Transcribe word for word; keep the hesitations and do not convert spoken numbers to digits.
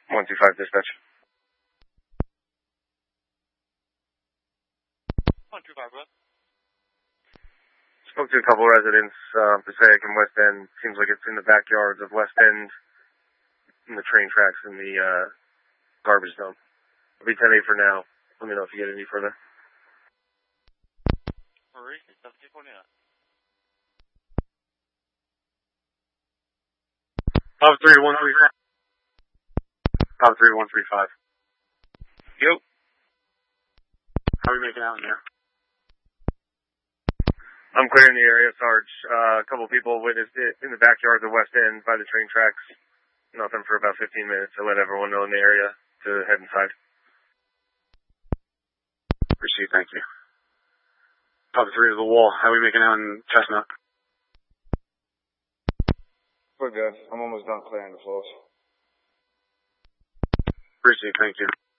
one two five dispatch. one two five, what? Spoke to a couple residents, uh, Passaic and West End. Seems like it's in the backyards of West End, in the train tracks in the, uh, garbage dump. I'll be ten eight for now. Let me know if you get any further. Marie, seventeen forty-nine. Pop three one three five. Pop three one three five. Yo. How are we making out in there? I'm clearing the area, Sarge. Uh, a couple people witnessed it in the backyard of the West End by the train tracks. Nothing for about fifteen minutes. I let everyone know in the area to head inside. Received, thank you. Pop three to the wall. How are we making out in Chestnut? We're good. I'm almost done clearing the floors. Received, thank you.